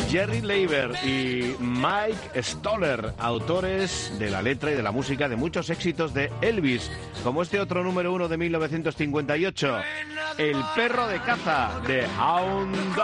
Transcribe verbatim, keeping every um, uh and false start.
Jerry Leiber y Mike Stoller, autores de la letra y de la música de muchos éxitos de Elvis, como este otro número uno de mil novecientos cincuenta y ocho, El perro de caza, de Hound Dog.